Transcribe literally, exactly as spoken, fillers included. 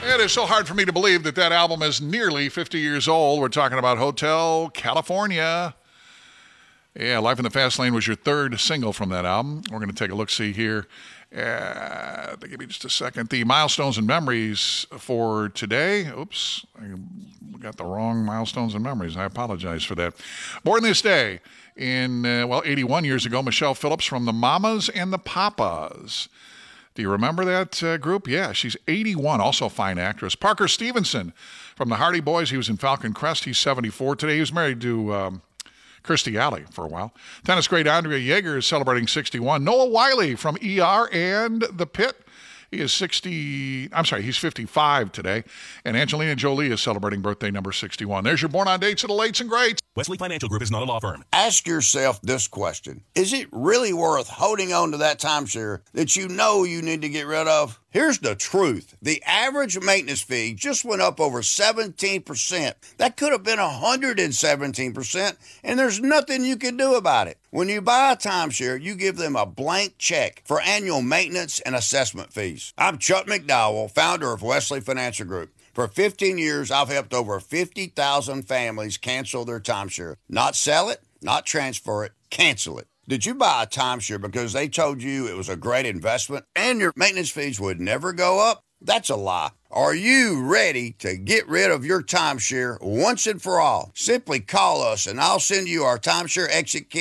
It is so hard for me to believe that that album is nearly fifty years old. We're talking about Hotel California. Yeah, Life in the Fast Lane was your third single from that album. We're going to take a look-see here. Uh, give me just a second. The milestones and memories for today. Oops, I got the wrong milestones and memories. I apologize for that. Born this day in, uh, well, eighty-one years ago, Michelle Phillips from the Mamas and the Papas. Do you remember that uh, group? Yeah, she's eighty-one, also a fine actress. Parker Stevenson from the Hardy Boys. He was in Falcon Crest. He's seventy-four today. He was married to um, Kirstie Alley for a while. Tennis great Andrea Jaeger is celebrating sixty-one. Noah Wiley from E R and The Pit. He is sixty, I'm sorry, he's fifty-five today. And Angelina Jolie is celebrating birthday number sixty-one. There's your born on dates of the lates and greats. Wesley Financial Group is not a law firm. Ask yourself this question. Is it really worth holding on to that timeshare that you know you need to get rid of? Here's the truth. The average maintenance fee just went up over seventeen percent. That could have been one hundred seventeen percent, and there's nothing you can do about it. When you buy a timeshare, you give them a blank check for annual maintenance and assessment fees. I'm Chuck McDowell, founder of Wesley Financial Group. For fifteen years, I've helped over fifty thousand families cancel their timeshare. Not sell it, not transfer it, cancel it. Did you buy a timeshare because they told you it was a great investment and your maintenance fees would never go up? That's a lie. Are you ready to get rid of your timeshare once and for all? Simply call us and I'll send you our timeshare exit kit